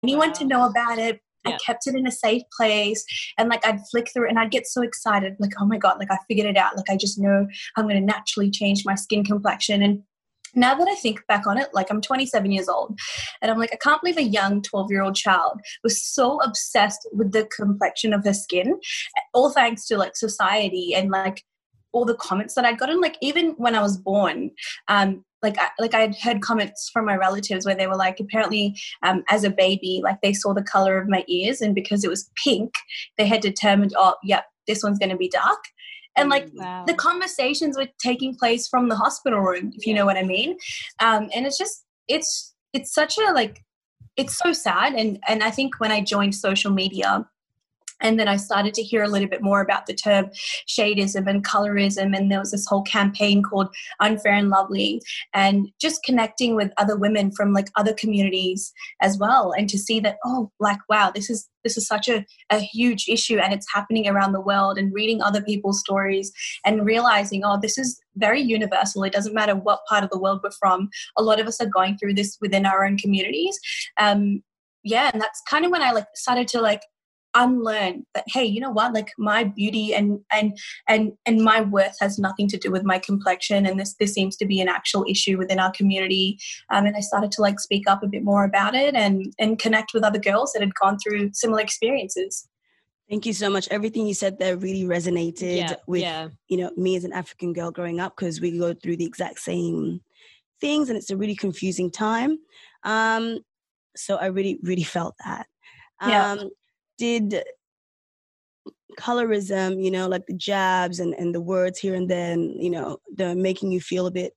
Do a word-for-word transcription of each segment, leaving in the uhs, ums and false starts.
anyone to Wow. know about it. Yeah. I kept it in a safe place, and like I'd flick through it and I'd get so excited, like, oh my God, like I figured it out. Like I just know I'm going to naturally change my skin complexion. And now that I think back on it, like I'm twenty-seven years old and I'm like, I can't believe a young twelve year old child was so obsessed with the complexion of her skin, all thanks to like society and like all the comments that I'd gotten. Like even when I was born, um, like I, like I'd heard comments from my relatives where they were like, apparently um, as a baby, like they saw the color of my ears, and because it was pink, they had determined, oh, yep, this one's going to be dark. And like Wow. the conversations were taking place from the hospital room, if you Yeah. know what I mean. Um, and it's just, it's, it's such a like, it's so sad. And, and I think when I joined social media, and then I started to hear a little bit more about the term shadeism and colorism. And there was this whole campaign called Unfair and Lovely, and just connecting with other women from like other communities as well. And to see that, oh, like, wow, this is, this is such a, a huge issue and it's happening around the world, and reading other people's stories and realizing, oh, this is very universal. It doesn't matter what part of the world we're from. A lot of us are going through this within our own communities. Um, yeah. And that's kind of when I like started to like, unlearn that, hey, you know what, like my beauty and and and and my worth has nothing to do with my complexion, and this this seems to be an actual issue within our community. Um, and I started to like speak up a bit more about it and and connect with other girls that had gone through similar experiences. Thank you so much. Everything you said there really resonated Yeah, with yeah. you know me as an African girl growing up, because we go through the exact same things, and it's a really confusing time. Um, so I really really felt that. Um, Yeah. Did colorism, you know, like the jabs and, and the words here and then, you know, the making you feel a bit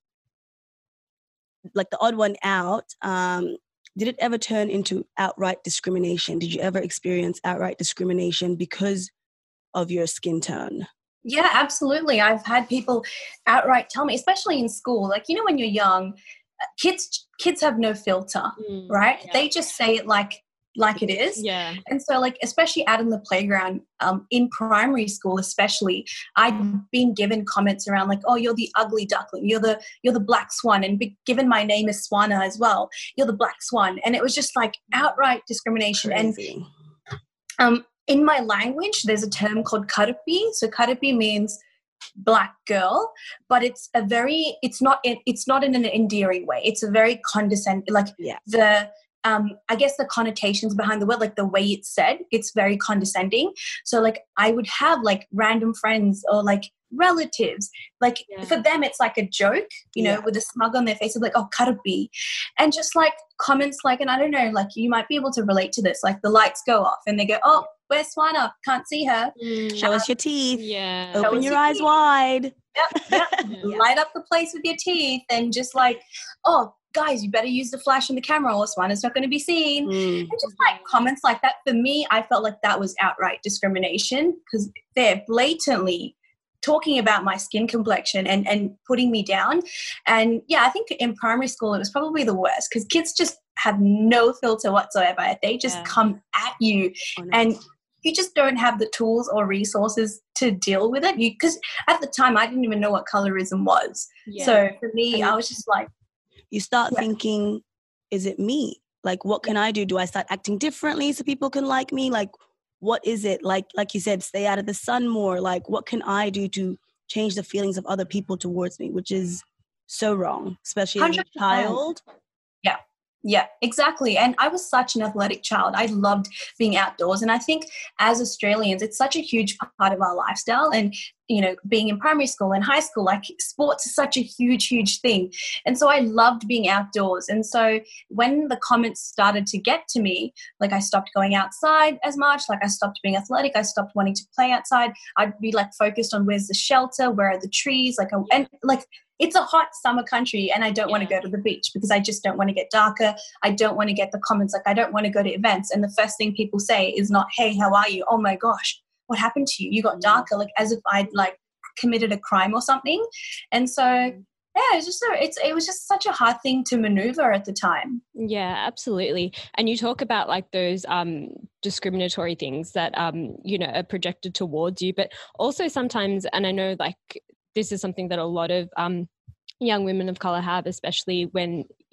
like the odd one out, um, did it ever turn into outright discrimination? Did you ever experience outright discrimination because of your skin tone? Yeah, absolutely. I've had people outright tell me, especially in school, like, you know, when you're young, kids kids have no filter, Mm, right? yeah. They just say it like like it is. Yeah. And so like, especially out in the playground, um, in primary school especially, I'd been given comments around like, oh, you're the ugly duckling, you're the you're the black swan, and be given my name is Swana as well, you're the black swan. And it was just like outright discrimination. Crazy. And um, in my language, there's a term called karapi. So karapi means black girl, but it's a very, it's not, it's not in an endearing way. It's a very condescending, like Yeah. the, um, I guess the connotations behind the word, like the way it's said, it's very condescending. So like I would have like random friends or like relatives, like Yeah. for them it's like a joke, you know, Yeah. with a smug on their face of like, oh, karapi. And just like comments like, and I don't know, like you might be able to relate to this, like the lights go off and they go, oh, where's Swana? Can't see her. Mm, Show us your teeth. yeah. Show Open us your your eyes teeth. wide. Yep, yep. Yeah. Light up the place with your teeth, and just like, oh, guys, you better use the flash in the camera or Swana's not going to be seen. Mm. And just like comments like that, for me, I felt like that was outright discrimination, because they're blatantly talking about my skin complexion and, and putting me down. And yeah, I think in primary school it was probably the worst, because kids just have no filter whatsoever. They just Yeah. come at you, Honest. and you just don't have the tools or resources to deal with it. You, because at the time I didn't even know what colorism was. Yeah. So for me, And I was just like, you start Yeah. thinking, is it me? Like, what can I do? Do I start acting differently so people can like me? Like, what is it? Like, like you said, stay out of the sun more. Like, what can I do to change the feelings of other people towards me? Which is so wrong, especially as a one hundred percent. child. Yeah, yeah, exactly. And I was such an athletic child. I loved being outdoors. And I think as Australians, it's such a huge part of our lifestyle. And, you know, being in primary school and high school, like sports is such a huge, huge thing. And so I loved being outdoors. And so when the comments started to get to me, like I stopped going outside as much, like I stopped being athletic, I stopped wanting to play outside. I'd be like focused on where's the shelter, where are the trees, like, and like, it's a hot summer country and I don't want to Yeah. go to the beach because I just don't want to get darker. I don't want to get the comments. Like I don't want to go to events. And the first thing people say is not, hey, how are you? Oh my gosh, what happened to you? You got darker, like as if I'd like committed a crime or something. And so, yeah, it's just, so it's, it was just such a hard thing to maneuver at the time. Yeah, absolutely. And you talk about like those um, discriminatory things that, um, you know, are projected towards you, but also sometimes, and I know like this is something that a lot of um, young women of colour have, especially when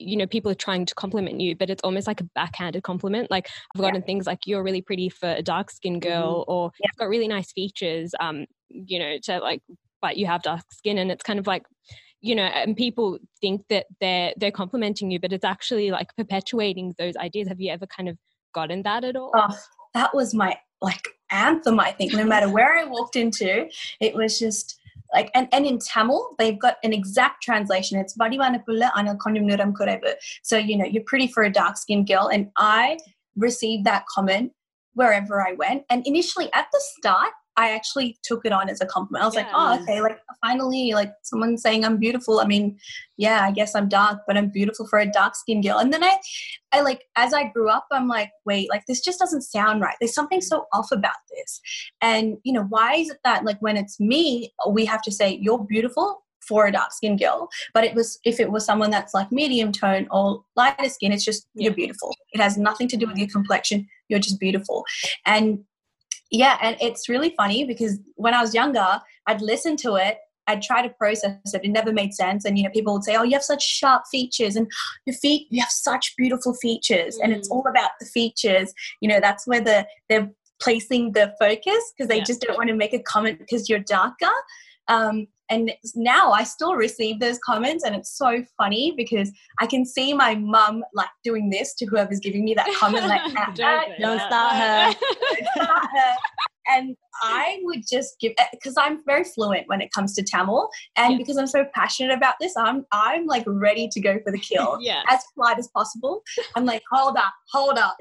you know, people are trying to compliment you, but it's almost like a backhanded compliment. Like I've gotten yeah. things like, you're really pretty for a dark skinned girl, mm-hmm. or yeah. you've got really nice features, um, you know, to like, but you have dark skin. And it's kind of like, you know, and people think that they're, they're complimenting you, but it's actually like perpetuating those ideas. Have you ever kind of gotten that at all? Oh, that was my like anthem, I think. No matter where I walked into, it was just like, and, and in Tamil, they've got an exact translation. It's Vadivanapulla anal konjam niram kuraivu. So, you know, you're pretty for a dark-skinned girl. And I received that comment wherever I went. And initially at the start, I actually took it on as a compliment. I was yeah. like, oh, okay, like finally, like someone saying I'm beautiful. I mean, yeah, I guess I'm dark, but I'm beautiful for a dark-skinned girl. And then I, I like, as I grew up, I'm like, wait, like this just doesn't sound right. There's something so off about this. And, you know, why is it that like when it's me, we have to say you're beautiful for a dark-skinned girl, but it was, if it was someone that's like medium tone or lighter skin, it's just, yeah. you're beautiful. It has nothing to do with your complexion. You're just beautiful. And yeah, and it's really funny because when I was younger, I'd listen to it, I'd try to process it. It never made sense. And, you know, people would say, oh, you have such sharp features and your feet, you have such beautiful features. Mm. And it's all about the features. You know, that's where the they're placing the focus because they yeah. just don't want to make a comment because you're darker. Um, and now I still receive those comments, and it's so funny because I can see my mum like doing this to whoever's giving me that comment, like, ah, don't, ah, don't start her. Don't start her. And I would just give, because I'm very fluent when it comes to Tamil, and yeah. because I'm so passionate about this, I'm I'm like ready to go for the kill, yeah. as polite as possible. I'm like, hold up, hold up.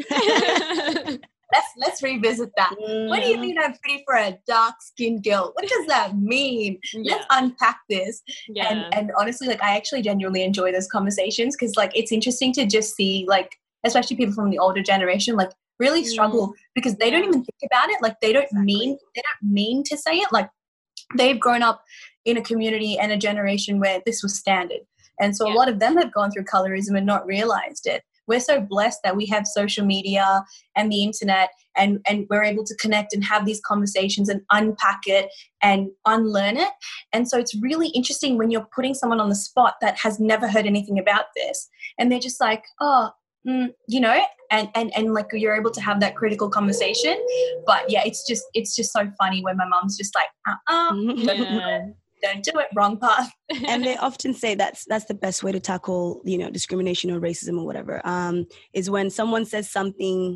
Let's let's revisit that. Mm. What do you mean I'm pretty for a dark-skinned girl? What does that mean? Yeah. Let's unpack this. Yeah. And and honestly, like I actually genuinely enjoy those conversations because like it's interesting to just see like, especially people from the older generation, like really struggle mm. because they don't even think about it. Like they don't exactly. mean they don't mean to say it. Like they've grown up in a community and a generation where this was standard. And so yeah. a lot of them have gone through colorism and not realized it. We're so blessed that we have social media and the internet, and, and we're able to connect and have these conversations and unpack it and unlearn it. And so it's really interesting when you're putting someone on the spot that has never heard anything about this, and they're just like, oh, mm, you know, and, and, and like you're able to have that critical conversation. But yeah, it's just, it's just so funny when my mom's just like, uh-uh, yeah. don't do it, wrong path. And they often say that's that's the best way to tackle, you know, discrimination or racism or whatever, um, is when someone says something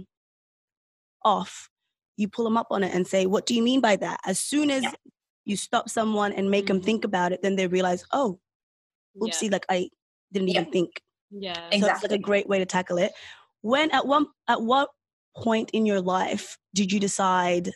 off, you pull them up on it and say, what do you mean by that? As soon as yeah. you stop someone and make mm-hmm. them think about it, then they realize, oh, oopsie, yeah. like I didn't yeah. even think. Yeah, so exactly. it's like a great way to tackle it. When at one at what point in your life did you decide,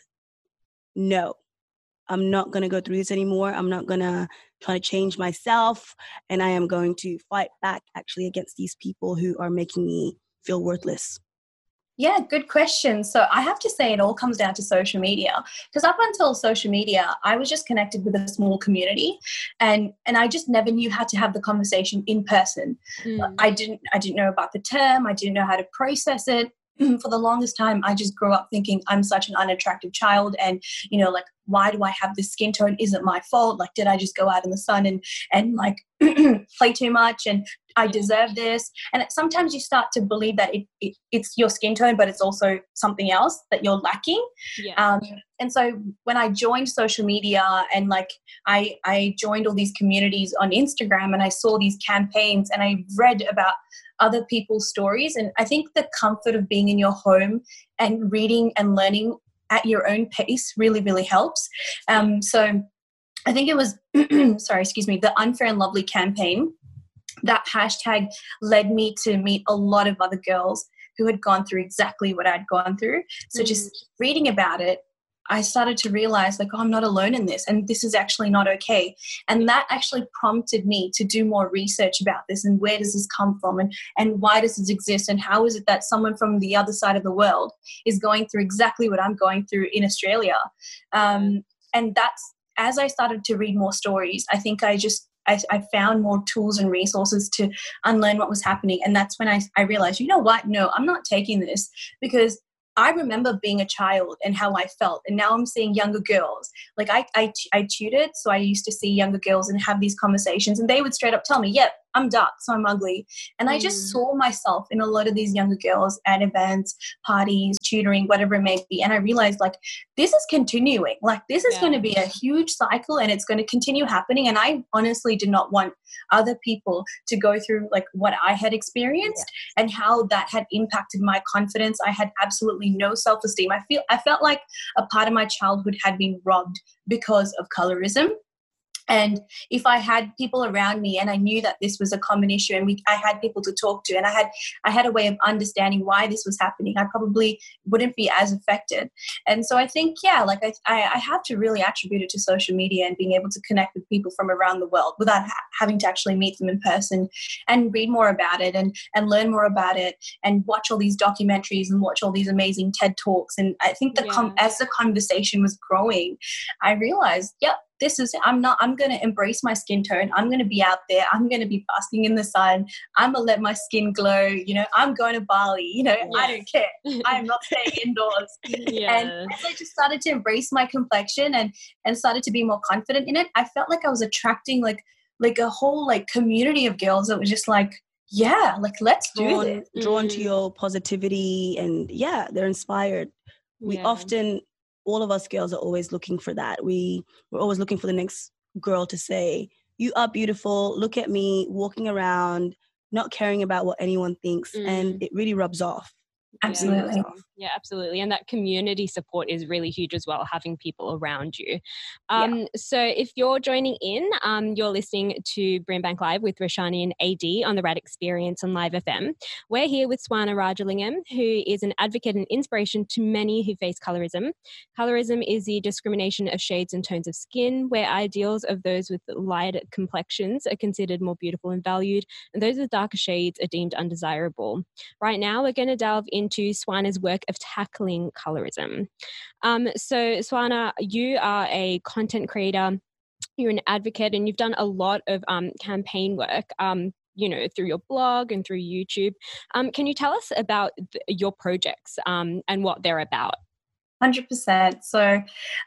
no, I'm not going to go through this anymore. I'm not going to try to change myself. And I am going to fight back actually against these people who are making me feel worthless. Yeah, good question. So I have to say it all comes down to social media, because up until social media, I was just connected with a small community, and and I just never knew how to have the conversation in person. Mm. I didn't I didn't know about the term. I didn't know how to process it. For the longest time, I just grew up thinking I'm such an unattractive child, and, you know, like, why do I have this skin tone? Is it my fault? Like, did I just go out in the sun and, and like play too much and I deserve this? And it, sometimes you start to believe that it, it it's your skin tone, but it's also something else that you're lacking. Yeah. Um, and so when I joined social media and like I, I joined all these communities on Instagram, and I saw these campaigns and I read about other people's stories. And I think the comfort of being in your home and reading and learning at your own pace really, really helps. Um, so I think it was, sorry, excuse me, the Unfair and Lovely campaign. That hashtag led me to meet a lot of other girls who had gone through exactly what I'd gone through. So mm. just reading about it, I started to realize, like, oh, I'm not alone in this, and this is actually not okay. And that actually prompted me to do more research about this, and where does this come from, and, and why does this exist, and how is it that someone from the other side of the world is going through exactly what I'm going through in Australia. Um, and that's, as I started to read more stories, I think I just, I, I found more tools and resources to unlearn what was happening. And that's when I, I realized, you know what, no, I'm not taking this, because I remember being a child and how I felt, and now I'm seeing younger girls. Like I, I, I tutored, so I used to see younger girls and have these conversations, and they would straight up tell me, yep, I'm dark, so I'm ugly. And mm. I just saw myself in a lot of these younger girls at events, parties, tutoring, whatever it may be. And I realized, like, this is continuing. Like, this is yeah. going to be a huge cycle, and it's going to continue happening. And I honestly did not want other people to go through, like, what I had experienced yeah. and how that had impacted my confidence. I had absolutely no self-esteem. I feel I felt like a part of my childhood had been robbed because of colorism. And if I had people around me and I knew that this was a common issue, and we, I had people to talk to, and I had I had a way of understanding why this was happening, I probably wouldn't be as affected. And so I think, yeah, like I, I, I have to really attribute it to social media and being able to connect with people from around the world without ha- having to actually meet them in person and read more about it and, and learn more about it and watch all these documentaries and watch all these amazing TED Talks. And I think the yeah. com- as the conversation was growing, I realized, yep, this is, I'm not, I'm going to embrace my skin tone. I'm going to be out there. I'm going to be basking in the sun. I'm going to let my skin glow. You know, I'm going to Bali. You know, yes. I don't care. I'm not staying indoors. Yes. And as I just started to embrace my complexion and, and started to be more confident in it, I felt like I was attracting like, like a whole like community of girls that was just like, yeah, like, let's do drawn, this. Drawn mm. to your positivity, and yeah, they're inspired. We yeah. often, all of us girls are always looking for that. We, we're always looking for the next girl to say, you are beautiful, look at me, walking around, not caring about what anyone thinks. Mm. And it really rubs off. Absolutely. Yeah, yeah, absolutely. And that community support is really huge as well, having people around you. Um, yeah. So if you're joining in, um, you're listening to Brimbank Live with Roshani and A D on the Rad Experience on Live F M. We're here with Swana Rajalingam, who is an advocate and inspiration to many who face colorism. Colorism is the discrimination of shades and tones of skin, where ideals of those with lighter complexions are considered more beautiful and valued, and those with darker shades are deemed undesirable. Right now, we're going to delve into Swana's work of tackling colorism. Um, so, Swana, you are a content creator, you're an advocate, and you've done a lot of um, campaign work, um, you know, through your blog and through YouTube. Um, can you tell us about th- your projects um, and what they're about? one hundred percent. So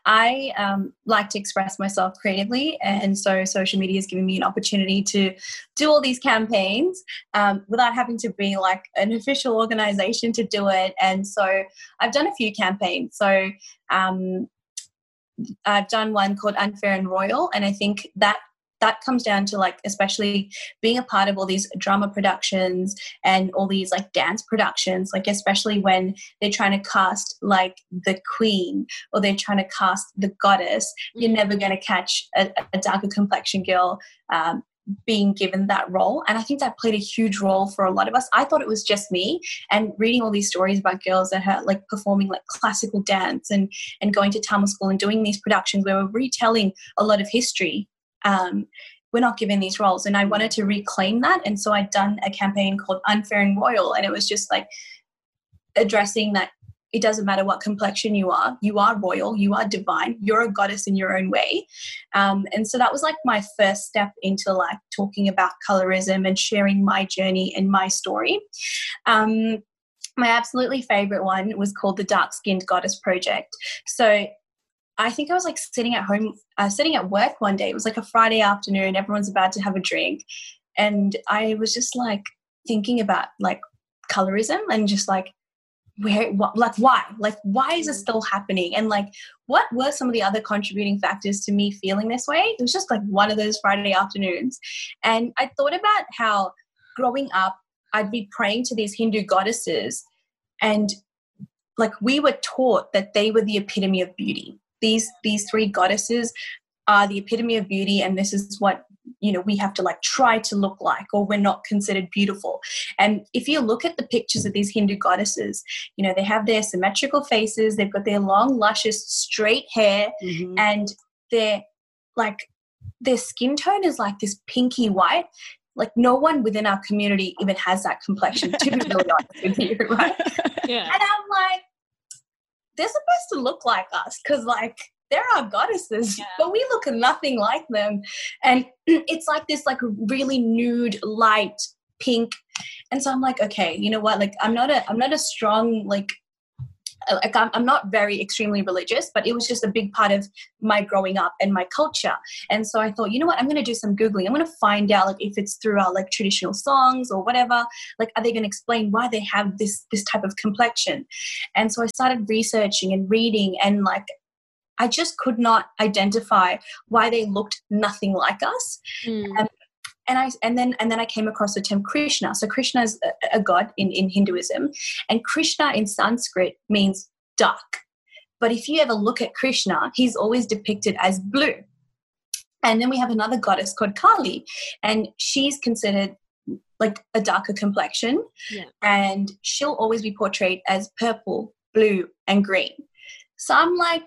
I um, like to express myself creatively, and so social media has given me an opportunity to do all these campaigns um, without having to be like an official organization to do it. And so I've done a few campaigns. So um, I've done one called Unfair and Royal, and I think that that comes down to like especially being a part of all these drama productions and all these like dance productions, like especially when they're trying to cast like the queen or they're trying to cast the goddess, mm-hmm. you're never going to catch a, a darker complexion girl um, being given that role. And I think that played a huge role for a lot of us. I thought it was just me, and reading all these stories about girls that are like performing like classical dance and, and going to Tamil school and doing these productions where we're retelling a lot of history. Um, we're not given these roles, and I wanted to reclaim that. And so I'd done a campaign called Unfair and Royal, and it was just like addressing that it doesn't matter what complexion you are, you are royal, you are divine, you're a goddess in your own way. Um, and so that was like my first step into like talking about colorism and sharing my journey and my story. Um, my absolutely favorite one was called the Dark Skinned Goddess Project. So I think I was like sitting at home, uh, sitting at work one day. It was like a Friday afternoon. Everyone's about to have a drink. And I was just like thinking about like colorism and just like, where, what, like why? Like why is it still happening? And like what were some of the other contributing factors to me feeling this way? It was just like one of those Friday afternoons. And I thought about how growing up, I'd be praying to these Hindu goddesses, and like we were taught that they were the epitome of beauty. These these three goddesses are the epitome of beauty, and this is what, you know, we have to like try to look like, or we're not considered beautiful. And if you look at the pictures of these Hindu goddesses, you know, they have their symmetrical faces, they've got their long, luscious, straight hair, mm-hmm. and they're like, their skin tone is like this pinky white. Like no one within our community even has that complexion, to be really honest with you, right? Yeah. And I'm like, they're supposed to look like us because like they're our goddesses, yeah. but we look nothing like them. And it's like this like really nude, light pink. And so I'm like, okay, you know what? Like I'm not a, I'm not a strong like like I'm, I'm not very extremely religious, but it was just a big part of my growing up and my culture. And so I thought, you know what, I'm going to do some Googling. I'm going to find out like if it's through our like traditional songs or whatever, like are they going to explain why they have this, this type of complexion? And so I started researching and reading, and like, I just could not identify why they looked nothing like us. Mm. Um, And I and then and then I came across the term Krishna. So Krishna is a, a god in, in Hinduism, and Krishna in Sanskrit means dark. But if you ever look at Krishna, he's always depicted as blue. And then we have another goddess called Kali, and she's considered like a darker complexion, yeah. and she'll always be portrayed as purple, blue, and green. So I'm like,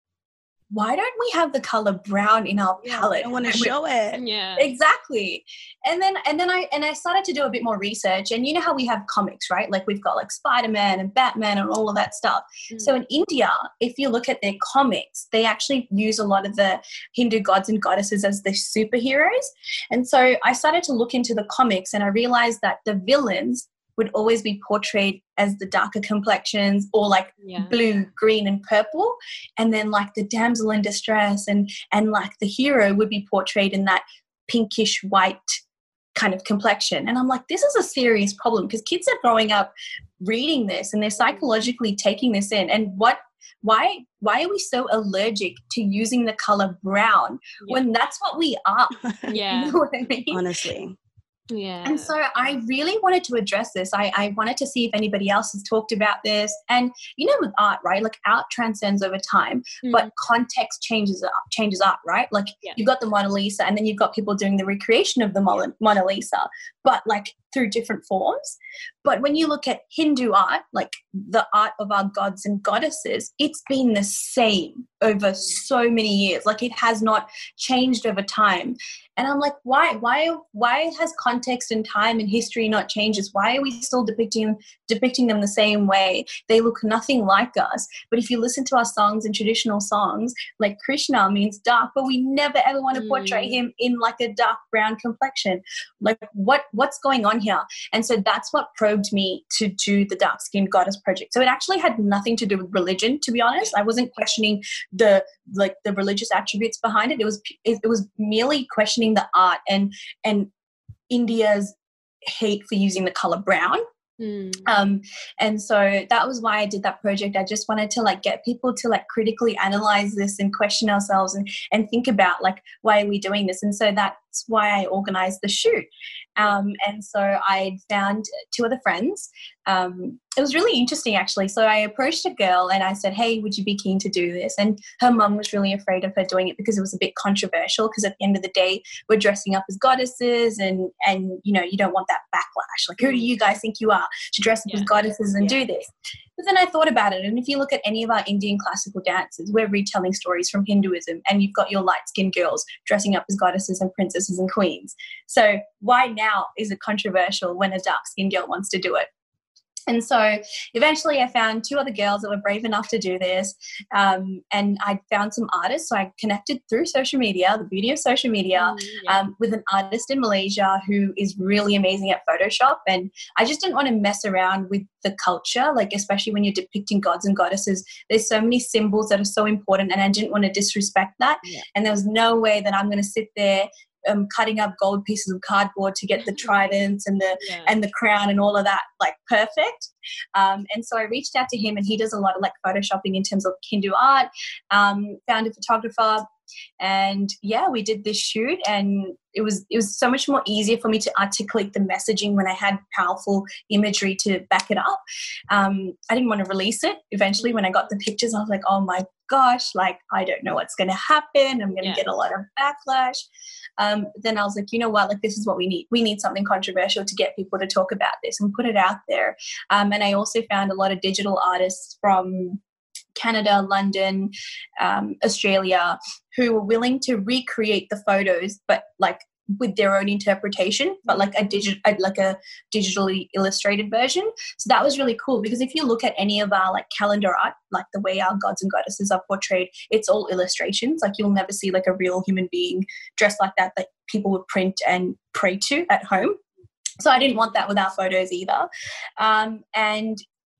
why don't we have the color brown in our palette? I want to show it. Yeah, exactly. And then and then I and I started to do a bit more research. And you know how we have comics, right? Like we've got like Spider-Man and Batman and all of that stuff. Mm. So in India, if you look at their comics, they actually use a lot of the Hindu gods and goddesses as the superheroes. And so I started to look into the comics, and I realized that the villains would always be portrayed as the darker complexions, or like yeah. blue, green, and purple. And then like the damsel in distress and and like the hero would be portrayed in that pinkish white kind of complexion. And I'm like, this is a serious problem, because kids are growing up reading this and they're psychologically taking this in. And what why why are we so allergic to using the color brown yeah. when that's what we are? Yeah. You know what I mean? Honestly. Yeah. And so I really wanted to address this. I, I wanted to see if anybody else has talked about this. And, you know, with art, right, like art transcends over time, mm. but context changes up, changes up, right? Like yeah. you've got the Mona Lisa, and then you've got people doing the recreation of the Mona, Mona Lisa, but like through different forms. But when you look at Hindu art, like the art of our gods and goddesses, it's been the same over so many years. Like it has not changed over time. And I'm like, why? Why? Why has context and time and history not changed? Why are we still depicting depicting them the same way? They look nothing like us. But if you listen to our songs and traditional songs, like Krishna means dark, but we never ever want to portray mm. him in like a dark brown complexion. Like what? What's going on here? And so that's what probed me to do the Dark Skin Goddess project. So it actually had nothing to do with religion, to be honest. I wasn't questioning the like the religious attributes behind it. It was it, it was merely questioning the art and and India's hate for using the color brown. Mm. Um, and so that was why I did that project. I just wanted to like get people to like critically analyze this and question ourselves and, and think about like, why are we doing this? And so that's why I organized the shoot. Um, and so I found two other friends. Um, it was really interesting actually. So I approached a girl and I said, hey, would you be keen to do this? And her mum was really afraid of her doing it because it was a bit controversial, because at the end of the day, we're dressing up as goddesses and, and you know, you don't want that backlash. Like, who do you guys think you are to dress up yeah. as goddesses and yeah. do this? But then I thought about it, and if you look at any of our Indian classical dances, we're retelling stories from Hinduism, and you've got your light-skinned girls dressing up as goddesses and princesses and queens. So why now is it controversial when a dark-skinned girl wants to do it? And so eventually I found two other girls that were brave enough to do this, um, and I found some artists. So I connected through social media, the beauty of social media, mm, yeah. um, with an artist in Malaysia who is really amazing at Photoshop. And I just didn't want to mess around with the culture, like especially when you're depicting gods and goddesses. There's so many symbols that are so important, and I didn't want to disrespect that. Yeah. And there was no way that I'm going to sit there Um, cutting up gold pieces of cardboard to get the tridents and the yeah. and the crown and all of that like perfect. Um, and so I reached out to him, and he does a lot of like photoshopping in terms of Hindu art. Um, found a photographer, and yeah, we did this shoot, and it was it was so much more easier for me to articulate the messaging when I had powerful imagery to back it up. Um, I didn't want to release it. Eventually, when I got the pictures, I was like, oh my gosh, like I don't know what's going to happen. I'm going to yeah. get a lot of backlash. Um, then I was like, you know what, like this is what we need. We need something controversial to get people to talk about this and put it out there. Um, and I also found a lot of digital artists from Canada, London, um, Australia, who were willing to recreate the photos, but like with their own interpretation, but like a digital, like a digitally illustrated version. So that was really cool, because if you look at any of our like calendar art, like the way our gods and goddesses are portrayed, it's all illustrations. Like you'll never see like a real human being dressed like that that people would print and pray to at home. So I didn't want that with our photos either. Um, and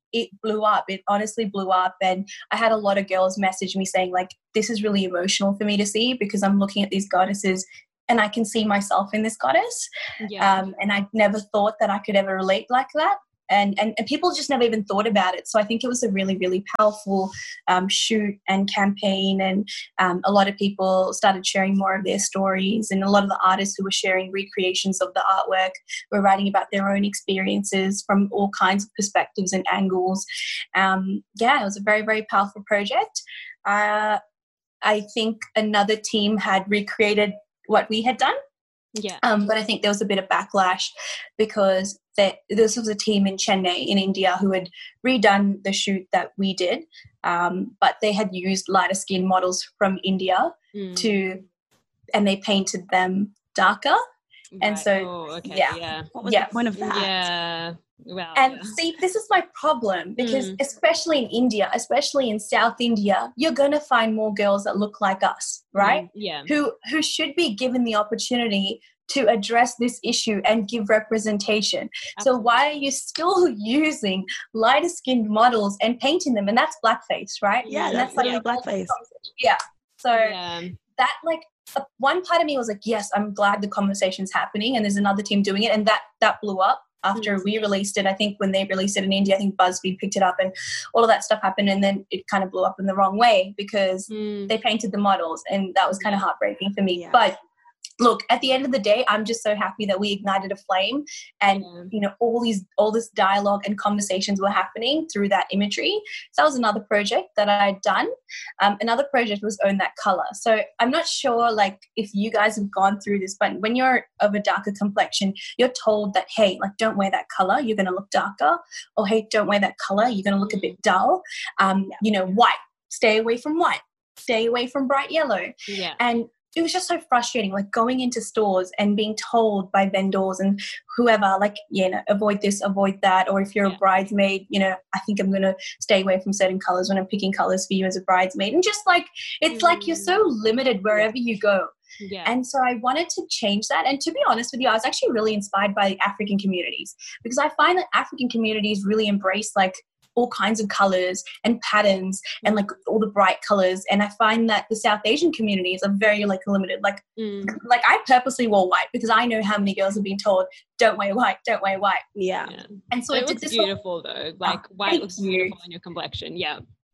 it blew up. It honestly blew up. And I had a lot of girls message me saying, like, this is really emotional for me to see because I'm looking at these goddesses and I can see myself in this goddess. Yeah. Um, and I never thought that I could ever relate like that. And, and and people just never even thought about it. So I think it was a really, really powerful um, shoot and campaign. And um, a lot of people started sharing more of their stories. And a lot of the artists who were sharing recreations of the artwork were writing about their own experiences from all kinds of perspectives and angles. Um, yeah, it was a very, very powerful project. Uh, I think another team had recreated what we had done. Yeah. Um, but I think there was a bit of backlash because that this was a team in Chennai in India who had redone the shoot that we did, um, but they had used lighter skin models from India mm. to, and they painted them darker. Right. And so, oh, okay. yeah. yeah. What was yeah. the point of that? Yeah. Well, And yeah. see, this is my problem because Mm. especially in India, especially in South India, you're going to find more girls that look like us, right? Mm, yeah. Who who should be given the opportunity to address this issue and give representation. Absolutely. So why are you still using lighter skinned models and painting them? And that's blackface, right? Yeah, and that's like literally a whole blackface. conversation. Yeah. So Yeah. that like uh, one part of me was like, yes, I'm glad the conversation's happening and there's another team doing it. And that that blew up after Mm. we released it. I think when they released it in India, I think BuzzFeed picked it up and all of that stuff happened. And then it kind of blew up in the wrong way because Mm. they painted the models and that was kind of Yeah. heartbreaking for me. Yeah. But look, at the end of the day, I'm just so happy that we ignited a flame and, Yeah. you know, all these, all this dialogue and conversations were happening through that imagery. So that was another project that I'd done. Um, another project was Own That Color. So I'm not sure, like, if you guys have gone through this, but when you're of a darker complexion, you're told that, hey, like, don't wear that color, you're going to look darker. Or, hey, don't wear that color, you're going to look a bit dull. Um, Yeah. You know, white, stay away from white, stay away from bright yellow. Yeah. And it was just so frustrating, like going into stores and being told by vendors and whoever, like, you know, avoid this, avoid that. Or if you're Yeah. a bridesmaid, you know, I think I'm going to stay away from certain colors when I'm picking colors for you as a bridesmaid. And just like, it's mm. like you're so limited wherever you go. Yeah. And so I wanted to change that. And to be honest with you, I was actually really inspired by African communities because I find that African communities really embrace like all kinds of colors and patterns and like all the bright colors. And I find that the South Asian communities are very like limited. Like, mm. like I purposely wore white because I know how many girls have been told, don't wear white, don't wear white. Yeah. yeah. And so it I did looks this beautiful whole, though. Like oh, white looks you. beautiful on your complexion. Yeah.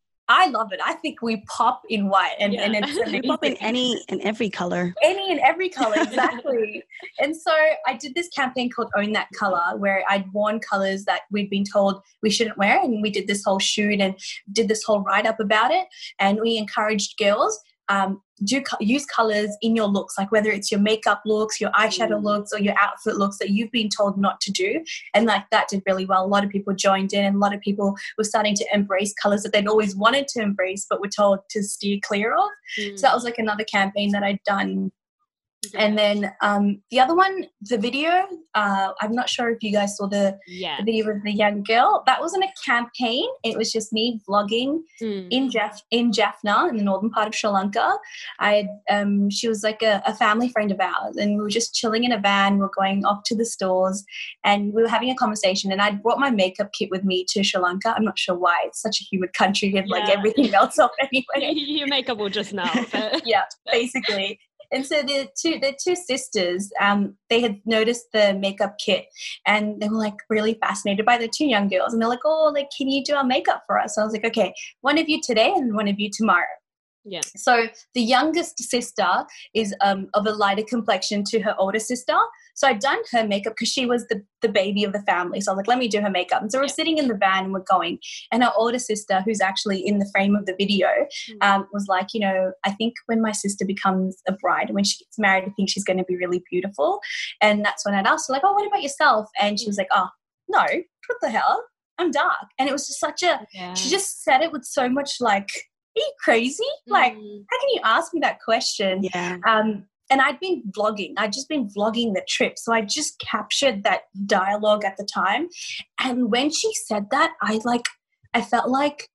I love it. I think we pop in white and, yeah. and it's we pop in any and every color. Any and every color, exactly. And so I did this campaign called Own That Color where I'd worn colors that we'd been told we shouldn't wear. And we did this whole shoot and did this whole write-up about it. And we encouraged girls um, do co- use colors in your looks, like whether it's your makeup looks, your eyeshadow looks, or your outfit looks that you've been told not to do. And like that did really well. A lot of people joined in and a lot of people were starting to embrace colors that they'd always wanted to embrace but were told to steer clear of. Mm. So that was like another campaign that I'd done. Yeah. And then um, the other one, the video, uh, I'm not sure if you guys saw the, yeah. the video of the young girl. That wasn't a campaign. It was just me vlogging mm. in Jaff- in Jaffna, in the northern part of Sri Lanka. I um, she was like a, a family friend of ours, and we were just chilling in a van. We were going off to the stores, and we were having a conversation. And I'd brought my makeup kit with me to Sri Lanka. I'm not sure why. It's such a humid country. You have like Yeah. everything else off anyway. Your makeup will just melt. But yeah, basically. And so the two the two sisters, um, they had noticed the makeup kit and they were like really fascinated by the two young girls. And they're like, oh, like, can you do our makeup for us? So I was like, okay, one of you today and one of you tomorrow. Yeah. So the youngest sister is um, of a lighter complexion to her older sister. So I'd done her makeup because she was the, the baby of the family. So I was like, let me do her makeup. And so we're yeah. sitting in the van and we're going. And her older sister, who's actually in the frame of the video, mm. um, was like, you know, I think when my sister becomes a bride, when she gets married, I think she's going to be really beautiful. And that's when I'd asked her, like, oh, what about yourself? And she was like, oh, no, what the hell? I'm dark. And it was just such a, yeah. she just said it with so much like, are you crazy? Like, mm. how can you ask me that question? Yeah. Um, and I'd been vlogging. I'd just been vlogging the trip. So I just captured that dialogue at the time. And when she said that, I like, I felt like,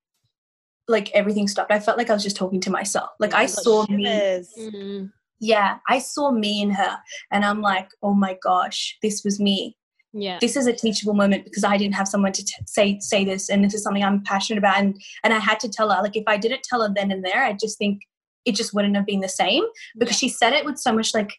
like everything stopped. I felt like I was just talking to myself. Like yeah, I saw me. Mm-hmm. Yeah, I saw me in her. And I'm like, oh my gosh, this was me. yeah, this is a teachable moment because I didn't have someone to t- say say this, and this is something I'm passionate about, and and I had to tell her. Like, if I didn't tell her then and there, I just think it just wouldn't have been the same, because yeah. she said it with so much like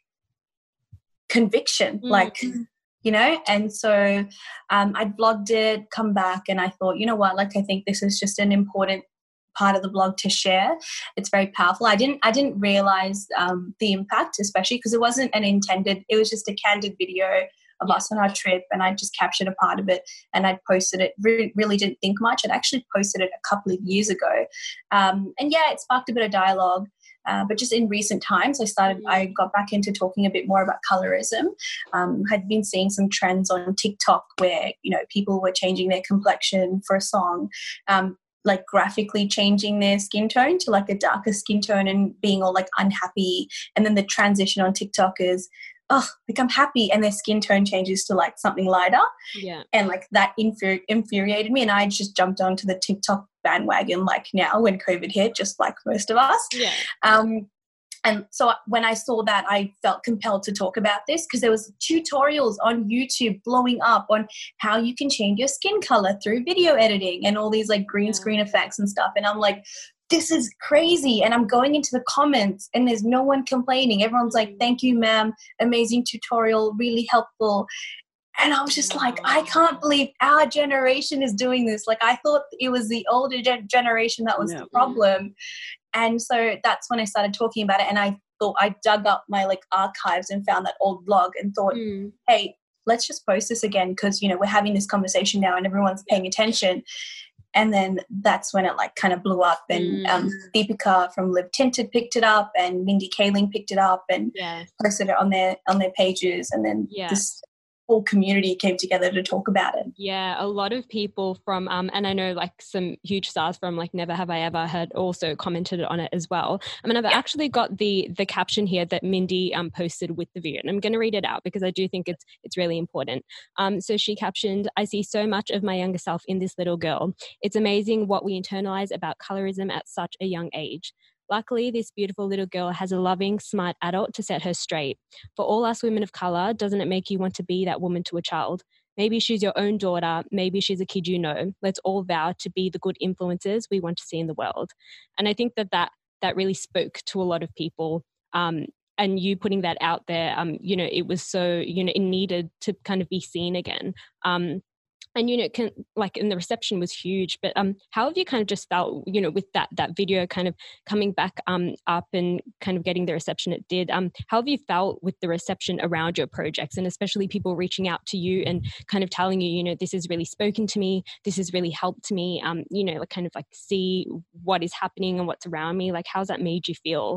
conviction, mm. like, you know. And so um, I vlogged it, come back, and I thought, you know what, like, I think this is just an important part of the blog to share. It's very powerful. I didn't I didn't realize um, the impact, especially because it wasn't an intended, it was just a candid video of yeah. us on our trip, and I just captured a part of it and I posted it. Really, really didn't think much. I'd actually posted it a couple of years ago. Um, and yeah, it sparked a bit of dialogue. Uh, but just in recent times, I started, mm-hmm. I got back into talking a bit more about colorism. Um, had been seeing some trends on TikTok where, you know, people were changing their complexion for a song, um, like graphically changing their skin tone to like a darker skin tone and being all like unhappy. And then the transition on TikTok is, oh, like I'm happy, and their skin tone changes to like something lighter. Yeah. And like that infuri- infuriated me, and I just jumped onto the TikTok bandwagon like now when COVID hit, just like most of us. Yeah. Um, and so when I saw that, I felt compelled to talk about this because there was tutorials on YouTube blowing up on how you can change your skin color through video editing and all these like green yeah. screen effects and stuff. And I'm like, this is crazy. And I'm going into the comments and there's no one complaining. Everyone's like, thank you, ma'am. Amazing tutorial, really helpful. And I was just like, I can't believe our generation is doing this. Like, I thought it was the older gen- generation that was no. the problem. And so that's when I started talking about it. And I thought, I dug up my like archives and found that old blog and thought, mm. hey, let's just post this again because, you know, we're having this conversation now and everyone's paying attention. And then that's when it like kind of blew up, and mm. um, Deepika from Live Tinted picked it up, and Mindy Kaling picked it up and yeah. posted it on their on their pages, and then yeah. this whole community came together to talk about it. Yeah, a lot of people from, um, and I know like some huge stars from like Never Have I Ever had also commented on it as well. I mean, I've yeah. actually got the the caption here that Mindy um, posted with the video, and I'm going to read it out because I do think it's it's really important. Um, so she captioned, "I see so much of my younger self in this little girl. It's amazing what we internalize about colorism at such a young age. Luckily, this beautiful little girl has a loving, smart adult to set her straight. For all us women of colour, doesn't it make you want to be that woman to a child? Maybe she's your own daughter. Maybe she's a kid you know. Let's all vow to be the good influences we want to see in the world." And I think that that, that really spoke to a lot of people. Um, and you putting that out there, um, you know, it was so, you know, it needed to kind of be seen again. Um, And, you know, can, like, and the reception was huge, but um, how have you kind of just felt, you know, with that that video kind of coming back um, up and kind of getting the reception it did? Um, how have you felt with the reception around your projects, and especially people reaching out to you and kind of telling you, you know, this has really spoken to me, this has really helped me, um, you know, like kind of like see what is happening and what's around me? Like, how's that made you feel?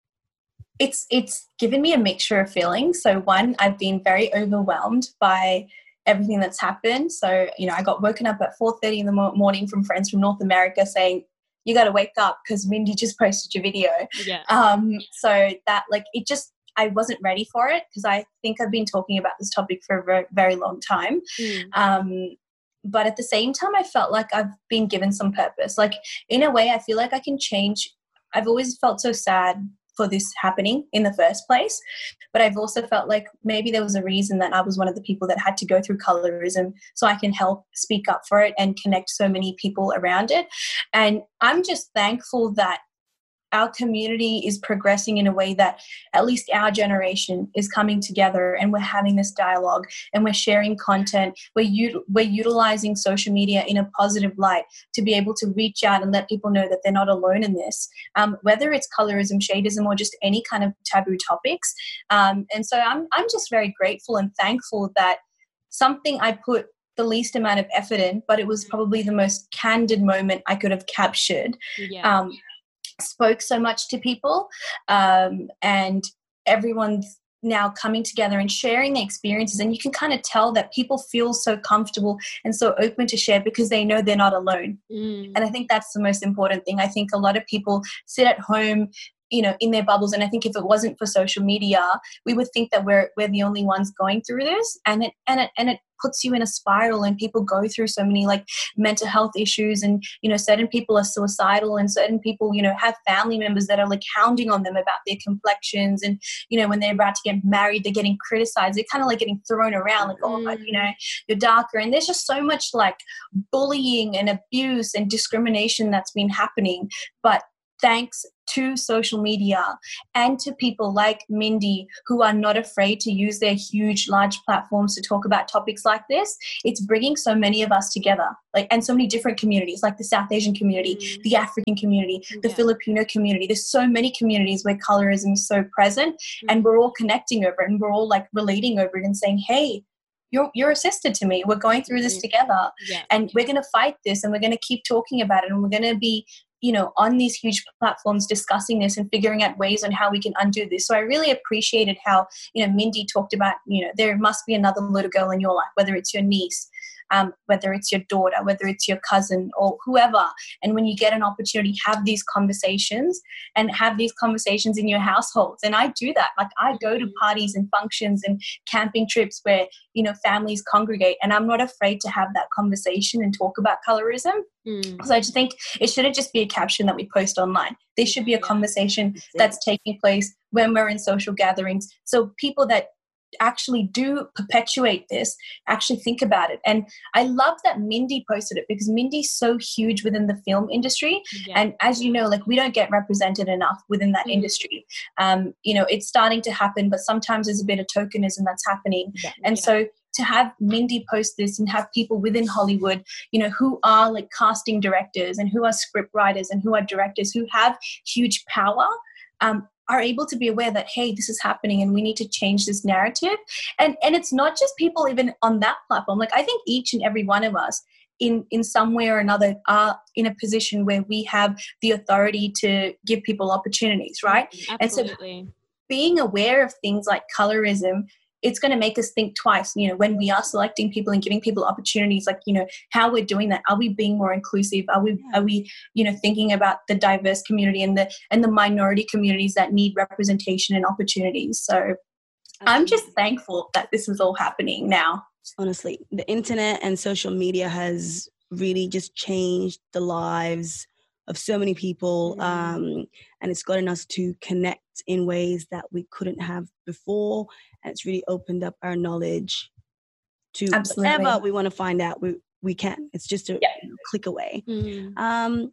It's, it's given me a mixture of feelings. So one, I've been very overwhelmed by everything that's happened. So, you know, I got woken up at four thirty in the morning from friends from North America saying, you got to wake up because Mindy just posted your video. Yeah. Um, so that like, it just, I wasn't ready for it because I think I've been talking about this topic for a very, very long time. Mm. Um, but at the same time, I felt like I've been given some purpose. Like in a way, I feel like I can change. I've always felt so sad for this happening in the first place, but I've also felt like maybe there was a reason that I was one of the people that had to go through colorism, so I can help speak up for it and connect so many people around it. And I'm just thankful that our community is progressing in a way that at least our generation is coming together, and we're having this dialogue and we're sharing content. We're, u- we're utilizing social media in a positive light to be able to reach out and let people know that they're not alone in this, um, whether it's colorism, shadeism, or just any kind of taboo topics. Um, and so I'm, I'm just very grateful and thankful that something I put the least amount of effort in, but it was probably the most candid moment I could have captured. Yeah. Um, spoke so much to people, um, and everyone's now coming together and sharing their experiences, and you can kind of tell that people feel so comfortable and so open to share because they know they're not alone. Mm. And I think that's the most important thing. I think a lot of people sit at home you know, in their bubbles. And I think if it wasn't for social media, we would think that we're we're the only ones going through this, and it and it and it puts you in a spiral, and people go through so many like mental health issues, and you know, certain people are suicidal, and certain people, you know, have family members that are like hounding on them about their complexions, and you know, when they're about to get married, they're getting criticized, they're kind of like getting thrown around like, oh, but you know, you're darker. And there's just so much like bullying and abuse and discrimination that's been happening. But thanks to social media and to people like Mindy, who are not afraid to use their huge, large platforms to talk about topics like this, it's bringing so many of us together, like, and so many different communities, like the South Asian community, mm. the African community, the yeah. Filipino community. There's so many communities where colorism is so present, mm. and we're all connecting over it, and we're all like relating over it and saying, hey, You're, you're a sister to me. We're going through this together, yeah. and we're going to fight this, and we're going to keep talking about it, and we're going to be, you know, on these huge platforms discussing this and figuring out ways on how we can undo this. So I really appreciated how, you know, Mindy talked about, you know, there must be another little girl in your life, whether it's your niece, um, whether it's your daughter, whether it's your cousin or whoever. And when you get an opportunity, have these conversations and have these conversations in your households. And I do that. Like I go to parties and functions and camping trips where, you know, families congregate, and I'm not afraid to have that conversation and talk about colorism. Mm. So I just think it shouldn't just be a caption that we post online. There should be a conversation that's taking place when we're in social gatherings. So people that actually do perpetuate this actually think about it. And I love that Mindy posted it, because Mindy's so huge within the film industry, yeah. and as you know, like we don't get represented enough within that mm. industry. Um, you know, it's starting to happen, but sometimes there's a bit of tokenism that's happening. Yeah. And yeah. so to have Mindy post this and have people within Hollywood, you know, who are like casting directors and who are script writers and who are directors who have huge power, um, are able to be aware that, hey, this is happening and we need to change this narrative. And and it's not just people even on that platform. Like I think each and every one of us in, in some way or another are in a position where we have the authority to give people opportunities, right? Absolutely. And so being aware of things like colorism, it's going to make us think twice, you know, when we are selecting people and giving people opportunities, like, you know, how we're doing that. Are we being more inclusive? Are we, are we, you know, thinking about the diverse community and the, and the minority communities that need representation and opportunities? So Absolutely. I'm just thankful that this is all happening now. Honestly, the internet and social media has really just changed the lives of so many people, mm. um, and it's gotten us to connect in ways that we couldn't have before, and it's really opened up our knowledge to Absolutely. Whatever we want to find out, we we can. It's just a yeah. click away. Mm. Um,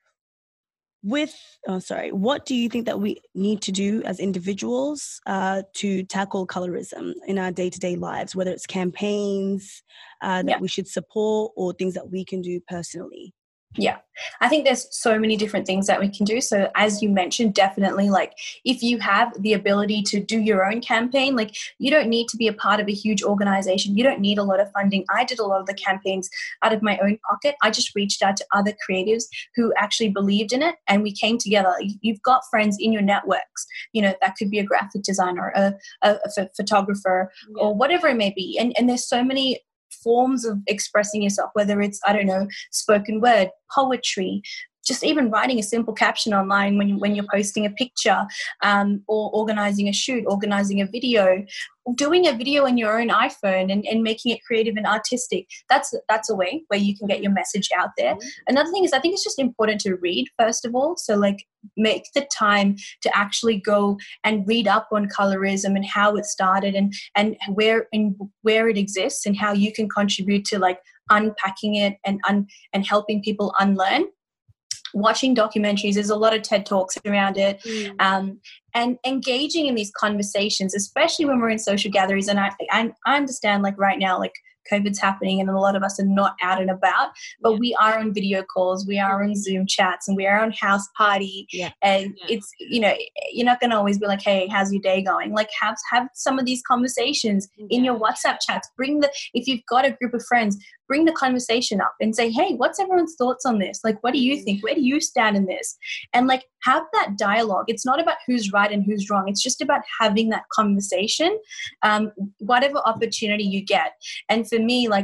with, oh, sorry, what do you think that we need to do as individuals uh, to tackle colorism in our day-to-day lives, whether it's campaigns uh, that yeah. we should support or things that we can do personally? Yeah, I think there's so many different things that we can do. So as you mentioned, definitely, like if you have the ability to do your own campaign, like you don't need to be a part of a huge organization. You don't need a lot of funding. I did a lot of the campaigns out of my own pocket. I just reached out to other creatives who actually believed in it, and we came together. You've got friends in your networks, you know, that could be a graphic designer, a, a, a photographer, yeah. or whatever it may be. And, and there's so many forms of expressing yourself, whether it's, I don't know, spoken word, poetry, just even writing a simple caption online when, you, when you're posting a picture, um, or organizing a shoot, organizing a video, doing a video in your own iPhone and, and making it creative and artistic. That's that's a way where you can get your message out there. Mm-hmm. Another thing is I think it's just important to read, first of all. So like make the time to actually go and read up on colorism and how it started and, and where and where it exists and how you can contribute to like unpacking it and un, and helping people unlearn. Watching documentaries, there's a lot of TED Talks around it, mm. um, and engaging in these conversations, especially when we're in social gatherings. And I, I, I understand, like right now, like COVID's happening and a lot of us are not out and about, but yeah. we are on video calls, we are on Zoom chats, and we are on house party. Yeah. And yeah. it's, you know, you're not going to always be like, hey, how's your day going? Like have, have some of these conversations yeah. in your WhatsApp chats. Bring the, if you've got a group of friends, bring the conversation up and say, hey, what's everyone's thoughts on this? Like, what do you think? Where do you stand in this? And like, have that dialogue. It's not about who's right and who's wrong. It's just about having that conversation, um, whatever opportunity you get. And for me, like,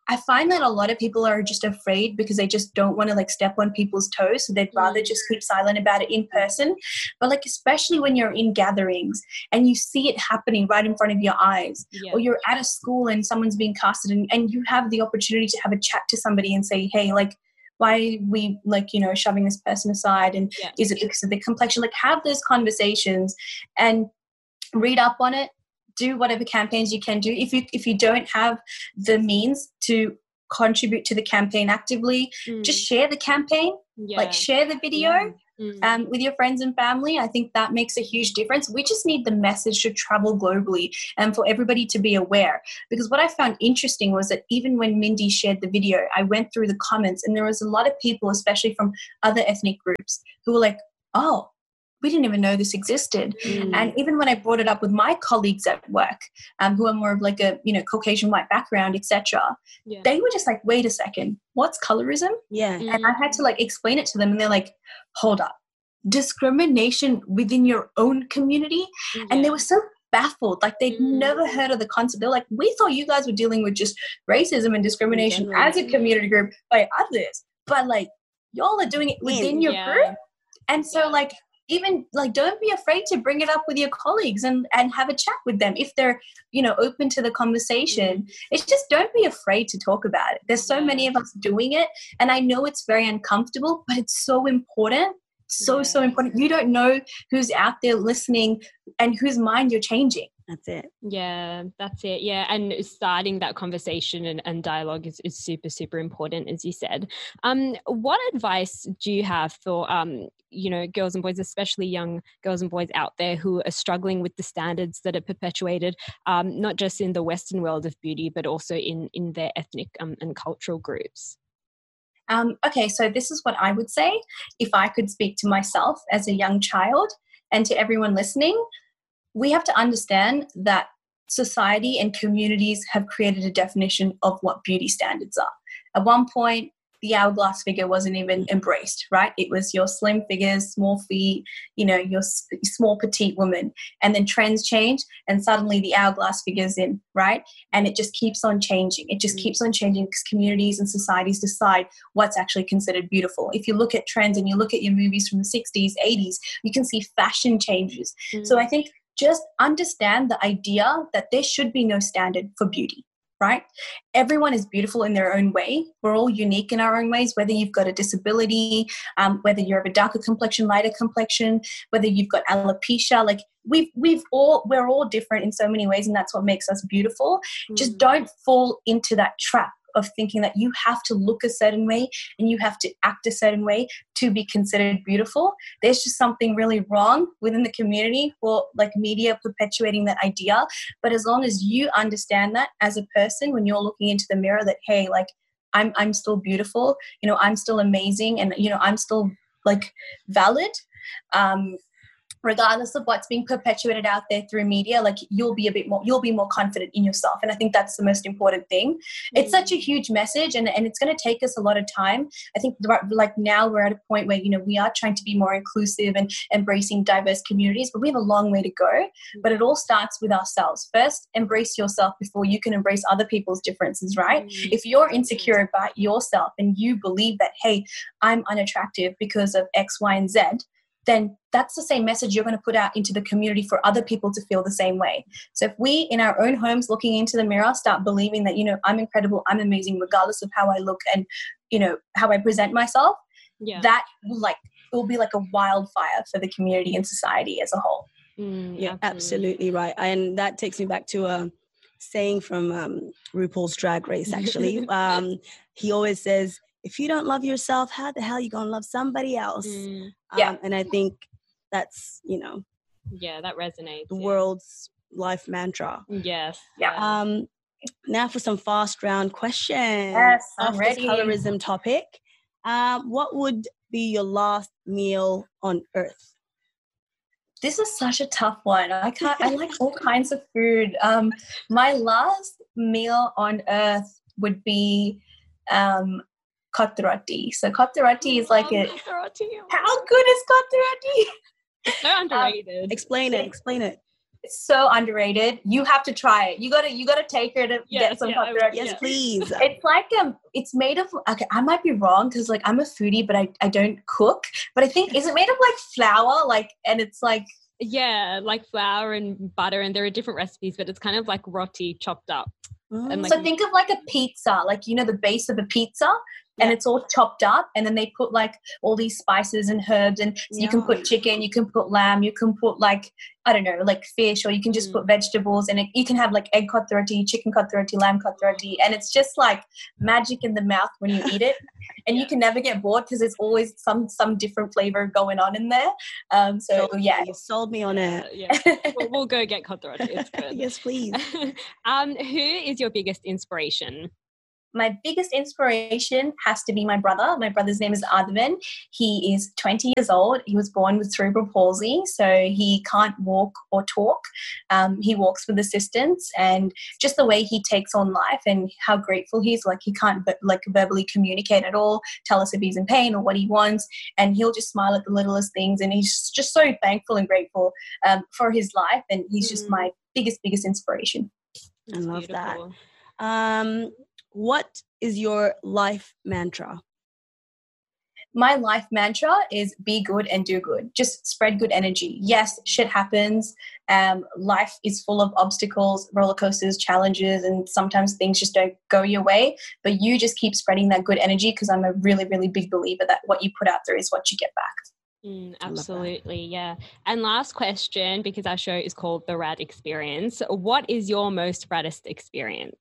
I find that a lot of people are just afraid because they just don't want to like step on people's toes. So they'd rather Mm. just keep silent about it in person. But like, especially when you're in gatherings and you see it happening right in front of your eyes, Yeah. or you're at a school and someone's being casted and, and you have the opportunity to have a chat to somebody and say, hey, like, why are we like, you know, shoving this person aside? And Yeah. is it because of the complexion? Like, have those conversations and read up on it. Do whatever campaigns you can do. If you if you don't have the means to contribute to the campaign actively, Mm. just share the campaign. Yeah. Like, share the video Yeah. Mm. um, with your friends and family. I think that makes a huge difference. We just need the message to travel globally and for everybody to be aware. Because what I found interesting was that even when Mindy shared the video, I went through the comments and there was a lot of people, especially from other ethnic groups, who were like, oh, we didn't even know this existed. Mm. And even when I brought it up with my colleagues at work, um, who are more of like a, you know, Caucasian white background, et cetera, Yeah. they were just like, wait a second, what's colorism? Yeah. Mm. And I had to like explain it to them and they're like, hold up, discrimination within your own community? Yeah. And they were so baffled, like they'd Mm. never heard of the concept. They're like, we thought you guys were dealing with just racism and discrimination general. as a community group by others, but like y'all are doing it within your Yeah. group. And so Yeah. like, even like, don't be afraid to bring it up with your colleagues and, and have a chat with them if they're, you know, open to the conversation. Mm. It's just, don't be afraid to talk about it. There's so Yeah. many of us doing it. And I know it's very uncomfortable, but it's so important. So, so Yeah. important. You don't know who's out there listening and whose mind you're changing. That's it. Yeah, that's it. Yeah. And starting that conversation and, and dialogue is, is super, super important, as you said. Um, what advice do you have for, um, you know, girls and boys, especially young girls and boys out there who are struggling with the standards that are perpetuated, um, not just in the Western world of beauty, but also in, in their ethnic um, and cultural groups? Um, okay, so this is what I would say if I could speak to myself as a young child and to everyone listening. We have to understand that society and communities have created a definition of what beauty standards are. At one point, the hourglass figure wasn't even embraced, right? It was your slim figures, small feet, you know, your sp- small petite woman. And then trends change and suddenly the hourglass figure's in, right? And it just keeps on changing. It just Mm. keeps on changing because communities and societies decide what's actually considered beautiful. If you look at trends and you look at your movies from the sixties, eighties, you can see fashion changes. Mm. So I think just understand the idea that there should be no standard for beauty, right? Everyone is beautiful in their own way. We're all unique in our own ways, whether you've got a disability, um, whether you're of a darker complexion, lighter complexion, whether you've got alopecia, like we've, we've all, we're all different in so many ways, and that's what makes us beautiful. Just Mm. don't fall into that trap of thinking that you have to look a certain way and you have to act a certain way to be considered beautiful. There's just something really wrong within the community for like media perpetuating that idea. But as long as you understand that as a person, when you're looking into the mirror, that, hey, like I'm, I'm still beautiful, you know, I'm still amazing. And, you know, I'm still like valid. Um, regardless of what's being perpetuated out there through media, like you'll be a bit more, you'll be more confident in yourself. And I think that's the most important thing. It's such a huge message and, and it's going to take us a lot of time. I think like now we're at a point where, you know, we are trying to be more inclusive and embracing diverse communities, but we have a long way to go. But it all starts with ourselves. First, embrace yourself before you can embrace other people's differences, right? Mm. If you're insecure about yourself and you believe that, hey, I'm unattractive because of X, Y, and Z, then that's the same message you're going to put out into the community for other people to feel the same way. So if we in our own homes looking into the mirror start believing that, you know, I'm incredible, I'm amazing, regardless of how I look and, you know, how I present myself, Yeah. that will like, it will be like a wildfire for the community and society as a whole. Mm, Yeah, absolutely right. And that takes me back to a saying from um, RuPaul's Drag Race, actually. um, he always says, if you don't love yourself, how the hell are you going to love somebody else? Mm, Yeah. Um, and I think that's, you know, yeah, that resonates. the yeah. world's life mantra. Yes. Yeah. Um, now for some fast round questions. Yes, I'm Off ready. this colorism topic. Um, what would be your last meal on earth? This is such a tough one. I can't, I like all kinds of food. Um, my last meal on earth would be um, kotte roti. So kotte roti is like a, how good is kotte roti? It's so underrated. Explain it. Explain it. It's so underrated. You have to try it. You gotta you gotta take her to yes, get some yeah, cocktail. Yes, please. It's like um, it's made of. Okay, I might be wrong because like I'm a foodie, but I I don't cook. But I think is it made of like flour, like, and it's like yeah, like flour and butter, and there are different recipes, but it's kind of like roti chopped up. Mm. And like, so think of like a pizza, like you know the base of a pizza. And Yeah. it's all chopped up, and then they put like all these spices and herbs, and so you can Yeah. put chicken, you can put lamb, you can put like I don't know, like fish, or you can just Mm. put vegetables, and it, you can have like egg cod roti, chicken cod roti, lamb cod roti, and it's just like magic in the mouth when you eat it, and Yeah. you can never get bored because there's always some some different flavor going on in there. Um, so Sold yeah, me. You sold me on yeah, it. yeah. we'll, we'll go get cod roti. It's good. Yes, please. um, who is your biggest inspiration? My biggest inspiration has to be my brother. My brother's name is Advin. He is twenty years old. He was born with cerebral palsy, so he can't walk or talk. Um, he walks with assistance, and just the way he takes on life and how grateful he is. Like he can't like verbally communicate at all, tell us if he's in pain or what he wants, and he'll just smile at the littlest things. And he's just so thankful and grateful um, for his life, and he's just Mm. my biggest, biggest inspiration. I love Beautiful. that. Um, what is your life mantra? My life mantra is be good and do good. Just spread good energy. Yes, shit happens. Um, life is full of obstacles, roller coasters, challenges, and sometimes things just don't go your way. But you just keep spreading that good energy because I'm a really, really big believer that what you put out there is what you get back. Mm, absolutely, yeah. And last question, because our show is called The Rad Experience. What is your most raddest experience?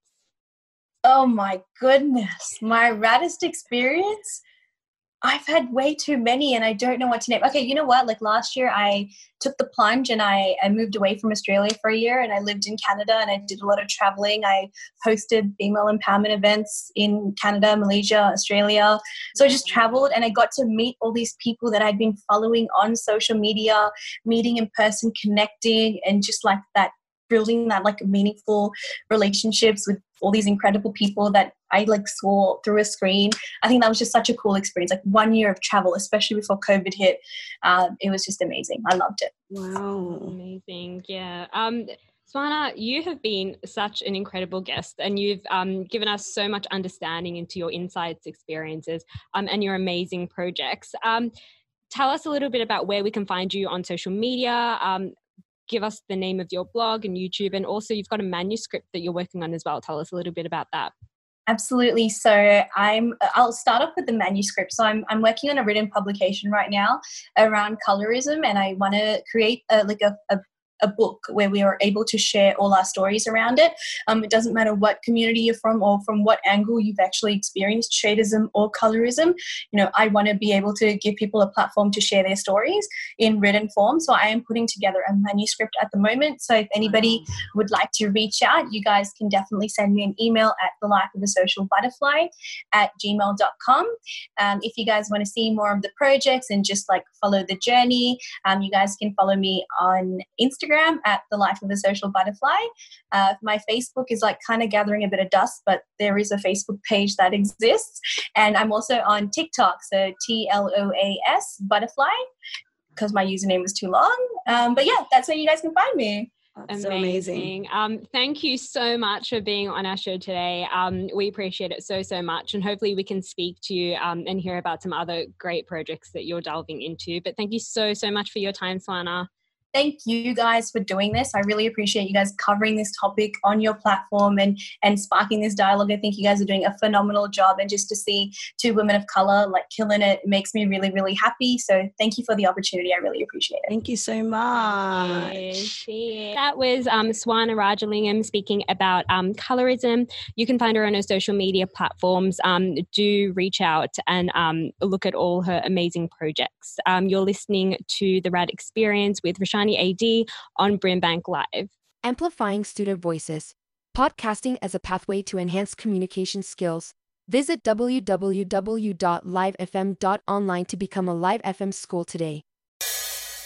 Oh my goodness. My raddest experience? I've had way too many and I don't know what to name. Okay, you know what? Like last year I took the plunge and I, I moved away from Australia for a year and I lived in Canada and I did a lot of traveling. I hosted female empowerment events in Canada, Malaysia, Australia. So I just traveled and I got to meet all these people that I'd been following on social media, meeting in person, connecting, and just like that, building that like meaningful relationships with all these incredible people that I like saw through a screen. I think that was just such a cool experience. Like one year of travel, especially before COVID hit. Um, it was just amazing. I loved it. Wow. Amazing. Yeah. Um, Swana, you have been such an incredible guest and you've um, given us so much understanding into your insights, experiences, um, and your amazing projects. Um, tell us a little bit about where we can find you on social media. Um, give us the name of your blog and YouTube, and also you've got a manuscript that you're working on as well. Tell us a little bit about that. Absolutely. So I'm, I'll start off with the manuscript. So I'm, I'm working on a written publication right now around colorism, and I want to create a, like a, a a book where we are able to share all our stories around it. Um, it doesn't matter what community you're from or from what angle you've actually experienced shadism or colorism. You know, I want to be able to give people a platform to share their stories in written form. So I am putting together a manuscript at the moment. So if anybody would like to reach out, you guys can definitely send me an email at the life of a social butterfly at gmail dot com. Um, if you guys want to see more of the projects and just like follow the journey, um, you guys can follow me on Instagram at the life of a social butterfly. Uh, my Facebook is like kind of gathering a bit of dust, but there is a Facebook page that exists. And I'm also on TikTok, so T L O A S butterfly, because my username was too long. Um, but yeah, that's where you guys can find me. That's so amazing. Um, thank you so much for being on our show today. Um, we appreciate it so, so much. And hopefully we can speak to you um, and hear about some other great projects that you're delving into. But thank you so, so much for your time, Swana. Thank you guys for doing this. I really appreciate you guys covering this topic on your platform and, and sparking this dialogue. I think you guys are doing a phenomenal job. And just to see two women of color like killing it makes me really, really happy. So thank you for the opportunity. I really appreciate it. Thank you so much. Yes, yes. That was um, Swana Rajalingam speaking about um, colorism. You can find her on her social media platforms. Um, do reach out and um, look at all her amazing projects. Um, you're listening to The Rad Experience with Rashani A D on Brimbank Live. Amplifying student voices. Podcasting as a pathway to enhance communication skills. Visit w w w dot live f m dot online to become a Live F M school today.